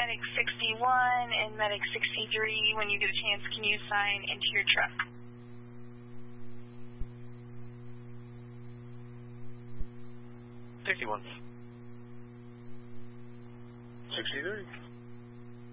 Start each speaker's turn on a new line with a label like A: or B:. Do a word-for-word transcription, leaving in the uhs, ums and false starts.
A: Medic sixty-one and Medic sixty-three. When you get a chance, can you sign into your truck?
B: sixty-one.
C: sixty-three.